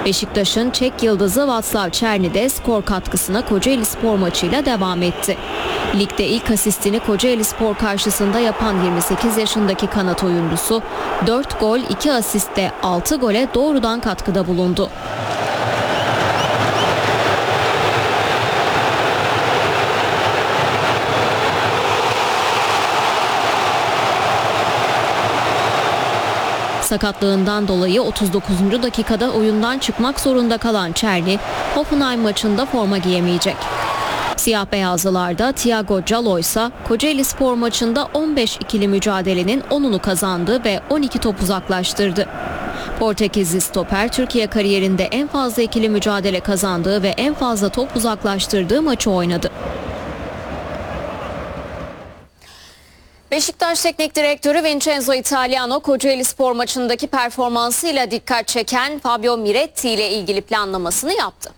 Beşiktaş'ın Çek yıldızı Václav Černý de skor katkısına Kocaelispor maçıyla devam etti. Ligde ilk asistini Kocaelispor karşısında yapan 28 yaşındaki kanat oyuncusu 4 gol 2 asistle 6 gole doğrudan katkıda bulundu. Sakatlığından dolayı 39. dakikada oyundan çıkmak zorunda kalan Černý, Hoffenheim maçında forma giyemeyecek. Siyah beyazlılarda Thiago Djalo ise Kocaelispor maçında 15 ikili mücadelenin 10'unu kazandı ve 12 top uzaklaştırdı. Portekizli stoper Türkiye kariyerinde en fazla ikili mücadele kazandığı ve en fazla top uzaklaştırdığı maçı oynadı. Beşiktaş Teknik Direktörü Vincenzo Italiano, Kocaelispor maçındaki performansıyla dikkat çeken Fabio Miretti ile ilgili planlamasını yaptı.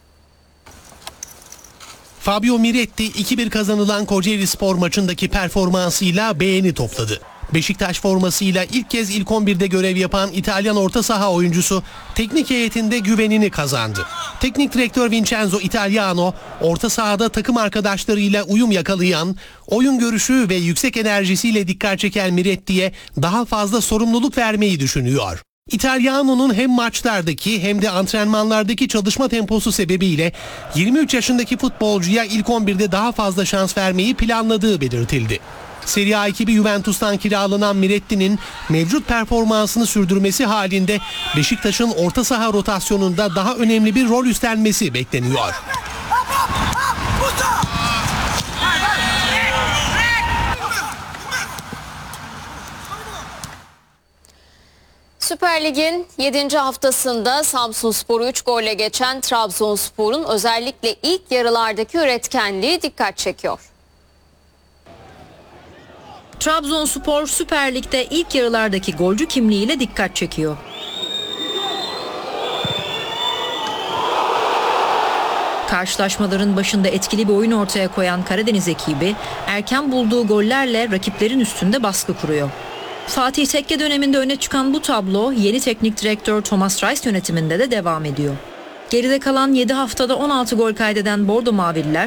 Fabio Miretti 2-1 kazanılan Kocaelispor maçındaki performansıyla beğeni topladı. Beşiktaş formasıyla ilk kez ilk 11'de görev yapan İtalyan orta saha oyuncusu teknik heyetinde güvenini kazandı. Teknik direktör Vincenzo Italiano, orta sahada takım arkadaşlarıyla uyum yakalayan, oyun görüşü ve yüksek enerjisiyle dikkat çeken Miretti'ye daha fazla sorumluluk vermeyi düşünüyor. Italiano'nun hem maçlardaki hem de antrenmanlardaki çalışma temposu sebebiyle 23 yaşındaki futbolcuya ilk 11'de daha fazla şans vermeyi planladığı belirtildi. Serie A ekibi Juventus'tan kiralanan Miretti'nin mevcut performansını sürdürmesi halinde Beşiktaş'ın orta saha rotasyonunda daha önemli bir rol üstlenmesi bekleniyor. Süper Lig'in 7. haftasında Samsunspor'u 3 golle geçen Trabzonspor'un özellikle ilk yarılardaki üretkenliği dikkat çekiyor. Trabzonspor Süper Lig'de ilk yarılardaki golcü kimliğiyle dikkat çekiyor. Karşılaşmaların başında etkili bir oyun ortaya koyan Karadeniz ekibi erken bulduğu gollerle rakiplerin üstünde baskı kuruyor. Fatih Tekke döneminde öne çıkan bu tablo yeni teknik direktör Thomas Reis yönetiminde de devam ediyor. Geride kalan 7 haftada 16 gol kaydeden Bordo Mavililer